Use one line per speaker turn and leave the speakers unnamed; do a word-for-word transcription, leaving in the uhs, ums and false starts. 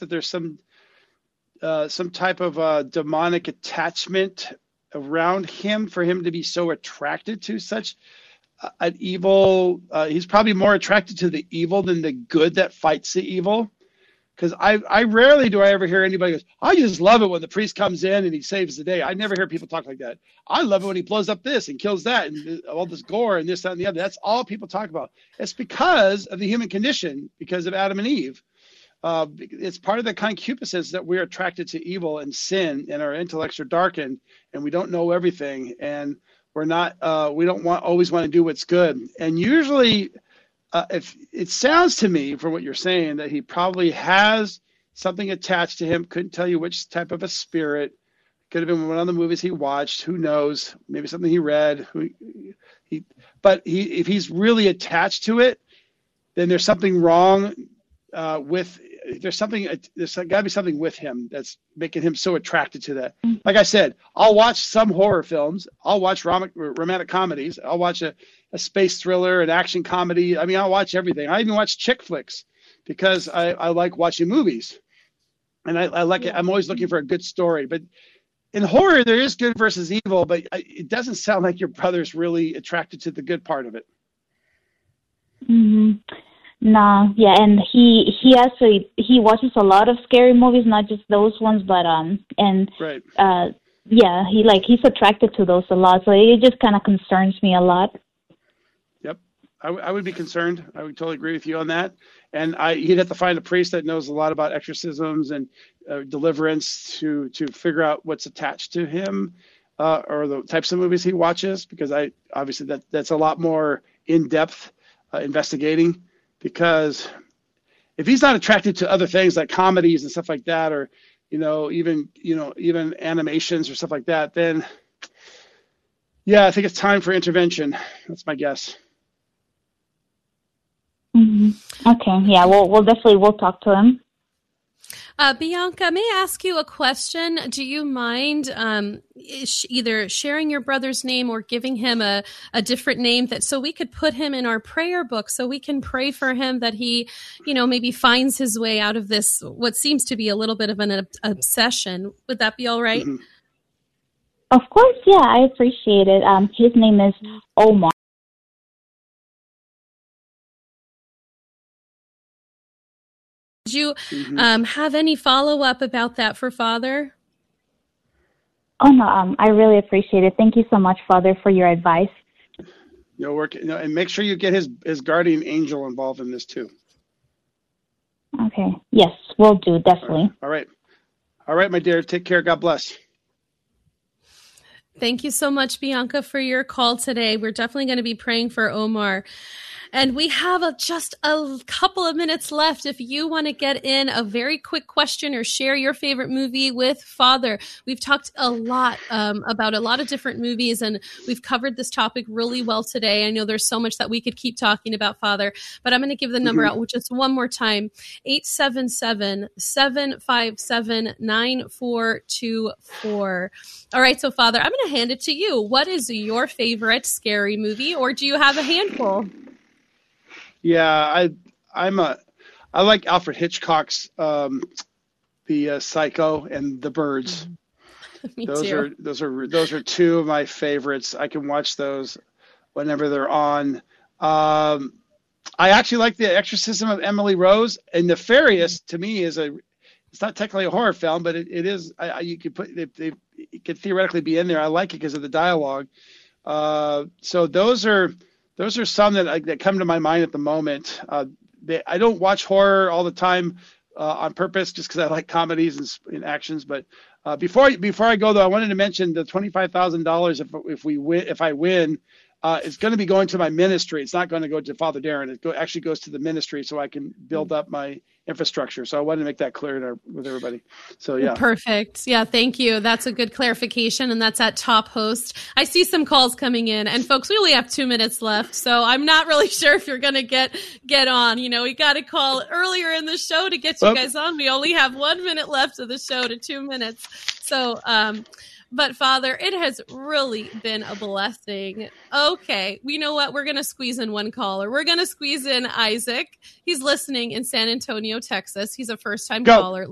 that there's some uh, some type of uh, demonic attachment around him for him to be so attracted to such an evil. Uh, he's probably more attracted to the evil than the good that fights the evil. Because I, I rarely do I ever hear anybody goes, I just love it when the priest comes in and he saves the day. I never hear people talk like that. I love it when he blows up this and kills that and all this gore and this, that, and the other. That's all people talk about. It's because of the human condition, because of Adam and Eve. Uh, it's part of the concupiscence that we're attracted to evil and sin, and our intellects are darkened, and we don't know everything, and we're not. Uh, we don't want always want to do what's good, and usually. Uh, if it sounds to me from what you're saying that he probably has something attached to him, couldn't tell you which type of a spirit, could have been one of the movies he watched, who knows, maybe something he read, who he, but he, if he's really attached to it, then there's something wrong uh, with, there's something, there's got to be something with him that's making him so attracted to that. Like I said, I'll watch some horror films, I'll watch rom- romantic comedies, I'll watch a, a space thriller, an action comedy. I mean, I'll watch everything. I even watch chick flicks because I, I like watching movies. And I, I like it. I'm always looking for a good story. But in horror, there is good versus evil, but it doesn't sound like your brother's really attracted to the good part of it.
Mm-hmm. No, yeah, and he he actually he watches a lot of scary movies, not just those ones, but um and
right.
uh yeah, he like he's attracted to those a lot. So it just kind of concerns me a lot.
Yep. I, w- I would be concerned. I would totally agree with you on that. And I, he'd have to find a priest that knows a lot about exorcisms and uh, deliverance to, to figure out what's attached to him uh, or the types of movies he watches, because I obviously that that's a lot more in-depth uh, investigating, because if he's not attracted to other things like comedies and stuff like that, or, you know, even, you know, even animations or stuff like that, then yeah, I think it's time for intervention. That's my guess.
Mm-hmm. Okay, yeah, we'll we'll definitely we'll talk to him.
Uh, Bianca, may I ask you a question? Do you mind um, sh- either sharing your brother's name or giving him a, a different name that so we could put him in our prayer book, so we can pray for him that he, you know, maybe finds his way out of this, what seems to be a little bit of an ob- obsession. Would that be all right?
Mm-hmm.
Of course, yeah, I appreciate it. Um, his name is Omar.
Did you
Mm-hmm.
um, have any follow-up about that for Father?
Oh, no, um, I really appreciate it. Thank you so much, Father, for your advice.
No work, no, and make sure you get his, his guardian angel involved in this too.
Okay. Yes, we'll do, definitely.
All right. All right, my dear. Take care. God bless.
Thank you so much, Bianca, for your call today. We're definitely going to be praying for Omar. And we have a, just a couple of minutes left. If you want to get in a very quick question or share your favorite movie with Father. We've talked a lot um, about a lot of different movies, and we've covered this topic really well today. I know there's so much that we could keep talking about, Father, but I'm going to give the number mm-hmm. out just one more time, eight seven seven, seven five seven, nine four two four. All right, so Father, I'm going to hand it to you. What is your favorite scary movie, or do you have a handful?
Yeah, I I'm a I like Alfred Hitchcock's um, the uh, Psycho and The Birds.
Me
those
too.
are those are those are two of my favorites. I can watch those whenever they're on. Um, I actually like The Exorcism of Emily Rose, and Nefarious to me is a it's not technically a horror film, but it, it is. I, I, you could put they, they it could theoretically be in there. I like it because of the dialogue. Uh, so those are. Those are some that, I, that come to my mind at the moment. Uh, they, I don't watch horror all the time uh, on purpose, just because I like comedies and, and actions. But uh, before before I go though, I wanted to mention the twenty-five thousand dollars if if we win if I win, uh, it's going to be going to my ministry. It's not going to go to Father Darren. It go, actually goes to the ministry, so I can build up my infrastructure. So I wanted to make that clear to our, with everybody. So yeah.
Perfect. Yeah, thank you. That's a good clarification, and that's at Top Host. I see some calls coming in, and folks, we only have two minutes left, so I'm not really sure if you're going to get get on. You know, we got to call earlier in the show to get you
well,
guys on. We only have one minute left of the show to two minutes. So, um, but Father, it has really been a blessing. Okay, you know what? We're going to squeeze in one caller. We're going to squeeze in Isaac. He's listening in San Antonio, Texas. He's a first-time
Go.
caller.